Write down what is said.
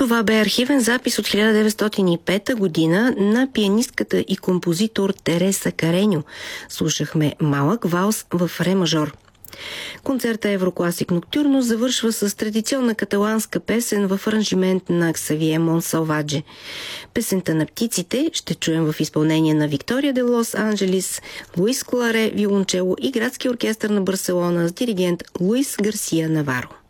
Това бе архивен запис от 1905 година на пианистката и композитор Тереса Кареньо. Слушахме малък валс в ре мажор. Концерта Еврокласик Ноктюрно завършва с традиционна каталанска песен в аранжимент на Ксавие Монсалвадже. Песента на птиците ще чуем в изпълнение на Виктория де Лос Анджелис, Луис Кларе виолончело и Градски оркестър на Барселона с диригент Луис Гарсия Наваро.